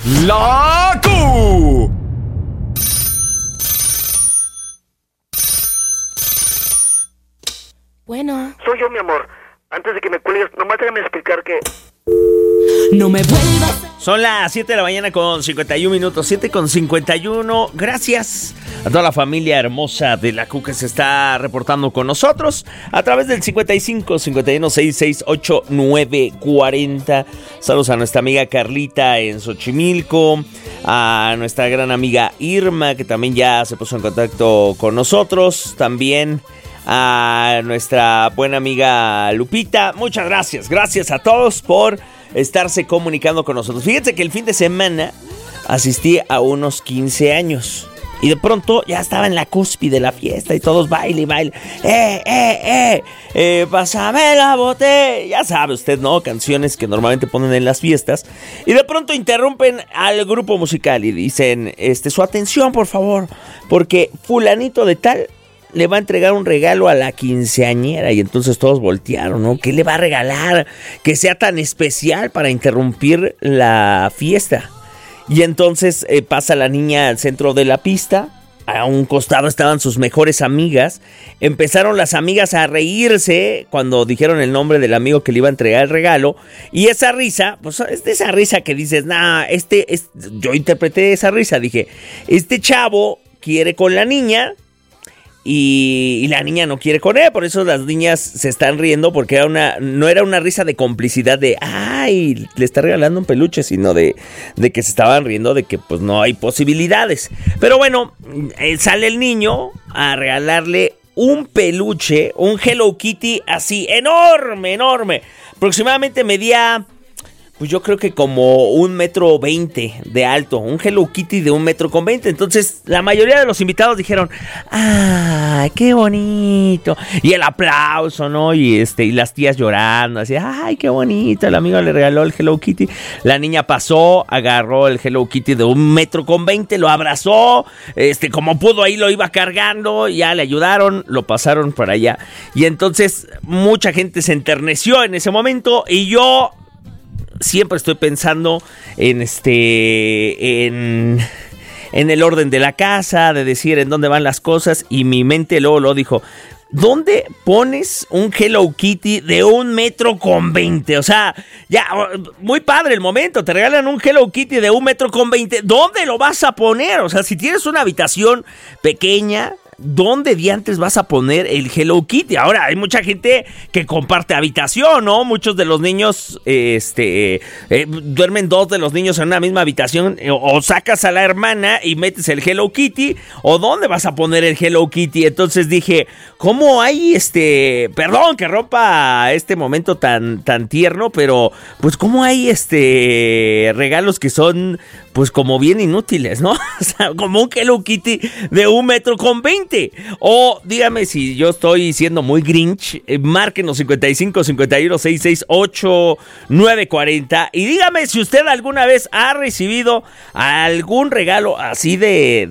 ¡La Q! Bueno. Soy yo, mi amor. Antes de que me cuelgues, nomás déjame explicar que... No me vuelvas. Son las 7 de la mañana con 51 minutos, 7 con 51. Gracias a toda la familia hermosa de la Q que se está reportando con nosotros a través del 55 51 66 89 40. Saludos a nuestra amiga Carlita en Xochimilco, a nuestra gran amiga Irma, que también ya se puso en contacto con nosotros, también a nuestra buena amiga Lupita. Muchas gracias a todos por estarse comunicando con nosotros. Fíjense que el fin de semana asistí a unos 15 años y de pronto ya estaba en la cúspide de la fiesta y todos baile. Pásame la botella. Ya sabe usted, ¿no? Canciones que normalmente ponen en las fiestas. Y de pronto interrumpen al grupo musical y dicen, su atención, por favor, porque fulanito de tal le va a entregar un regalo a la quinceañera. Y entonces todos voltearon, ¿no? ¿Qué le va a regalar que sea tan especial para interrumpir la fiesta? Y entonces pasa la niña al centro de la pista. A un costado estaban sus mejores amigas. Empezaron las amigas a reírse cuando dijeron el nombre del amigo que le iba a entregar el regalo. Y esa risa, pues es de esa risa que dices, yo interpreté esa risa. Dije, este chavo quiere con la niña y la niña no quiere con él. Por eso las niñas se están riendo, porque no era una risa de complicidad de ay, le está regalando un peluche, sino de que se estaban riendo de que pues no hay posibilidades. Pero bueno, sale el niño a regalarle un peluche, un Hello Kitty así enorme. Aproximadamente medía, pues yo creo que como 1.20 m de alto, un Hello Kitty de 1.20 m. Entonces la mayoría de los invitados dijeron, ¡ay, qué bonito! Y el aplauso, ¿no? Y las tías llorando, así, ¡ay, qué bonito! El amigo le regaló el Hello Kitty. La niña pasó, agarró el Hello Kitty de 1.20 m, lo abrazó, como pudo ahí lo iba cargando, ya le ayudaron, lo pasaron para allá. Y entonces mucha gente se enterneció en ese momento y yo siempre estoy pensando en el orden de la casa, de decir en dónde van las cosas, y mi mente luego dijo, ¿dónde pones un Hello Kitty de 1.20 m? O sea, ya, muy padre el momento, te regalan un Hello Kitty de 1.20 m, ¿dónde lo vas a poner? O sea, si tienes una habitación pequeña, ¿dónde diantres vas a poner el Hello Kitty? Ahora, hay mucha gente que comparte habitación, ¿no? Muchos de los niños, duermen dos de los niños en una misma habitación, o sacas a la hermana y metes el Hello Kitty, o ¿dónde vas a poner el Hello Kitty? Entonces dije, ¿cómo hay perdón que rompa este momento tan tierno, pero pues cómo hay regalos que son pues como bien inútiles, ¿no? O sea, como un Hello Kitty de 1.20 m. O dígame si yo estoy siendo muy grinch. Márquenos 55 51 66 89 40 y dígame si usted alguna vez ha recibido algún regalo así de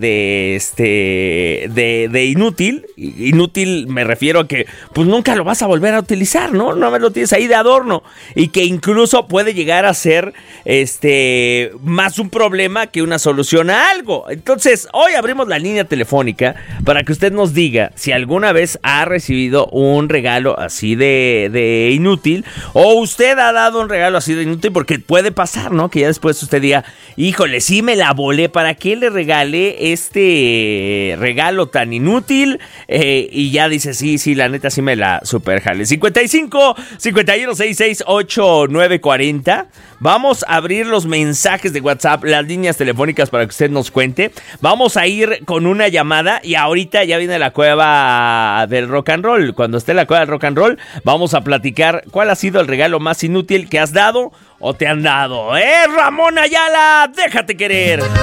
inútil. Inútil me refiero a que pues nunca lo vas a volver a utilizar, ¿no? No me lo tienes ahí de adorno, y que incluso puede llegar a ser más un problema que una solución a algo. Entonces, hoy abrimos la línea telefónica para que usted nos diga si alguna vez ha recibido un regalo así de inútil, o usted ha dado un regalo así de inútil, porque puede pasar, ¿no? Que ya después usted diga, híjole, sí me la volé, ¿para qué le regalé este regalo tan inútil? Y ya dice, sí, la neta sí me la super jale. 55 51 66 89 40. Vamos a abrir los mensajes de WhatsApp, las líneas telefónicas para que usted nos cuente. Vamos a ir con una llamada y ahorita ya viene la cueva del rock and roll. Cuando esté la cueva del rock and roll, vamos a platicar cuál ha sido el regalo más inútil que has dado o te han dado. Ramón Ayala, déjate querer.